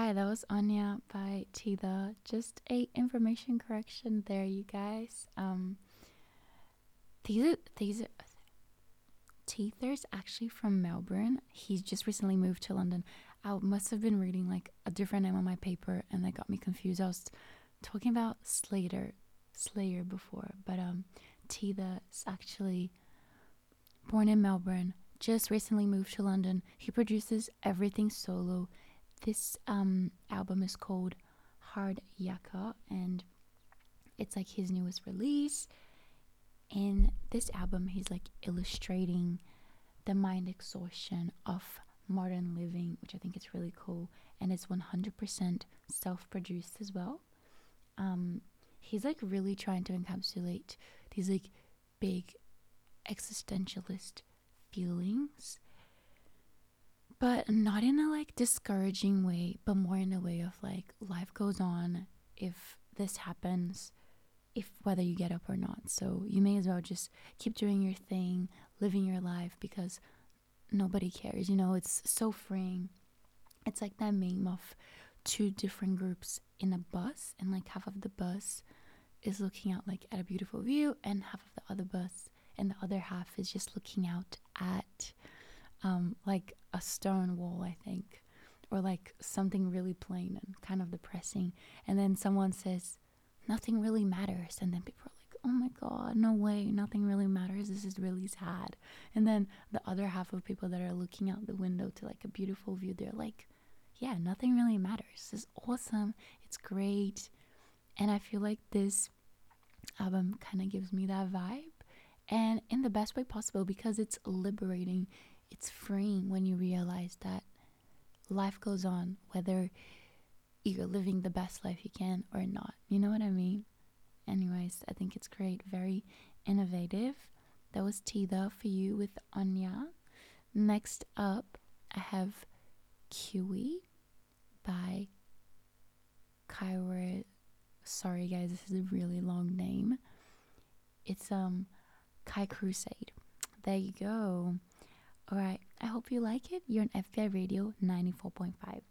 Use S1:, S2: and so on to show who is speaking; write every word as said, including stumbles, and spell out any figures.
S1: Hi, that was Anya by Tida. Just a information correction there, you guys. Um, these these Teether's actually from Melbourne. He's just recently moved to London. I must have been reading like a different name on my paper, and that got me confused. I was talking about Slater, Slayer before, but um, Teether is actually born in Melbourne. Just recently moved to London. He produces everything solo. This um album is called Hard Yakka, and it's like his newest release. In this album, he's like illustrating the mind exhaustion of modern living, which I think is really cool. And it's one hundred percent self produced as well. Um, he's like really trying to encapsulate these like big existentialist feelings, but not in a like discouraging way, but more in a way of like life goes on. If this happens, if whether you get up or not, so you may as well just keep doing your thing, living your life, because nobody cares, you know. It's so freeing. It's like that meme of two different groups in a bus, and like half of the bus is looking out like at a beautiful view, and half of the other bus and the other half is just looking out at um like a stone wall, I think, or like something really plain and kind of depressing. And then someone says nothing really matters, and then people are like, oh my god, no way, nothing really matters, this is really sad. And then the other half of people that are looking out the window to like a beautiful view, they're like, yeah, nothing really matters, this is awesome, it's great. And I feel like this album kind of gives me that vibe, and in the best way possible, because it's liberating. It's freeing when you realize that life goes on, whether you're living the best life you can or not. You know what I mean? Anyways, I think it's great, very innovative. That was Tida for you with Anya. Next up, I have Kiwi by Kyra. Sorry guys, this is a really long name. It's um Kai Crusade. There you go. Alright, I hope you like it. You're on F B I Radio ninety-four point five.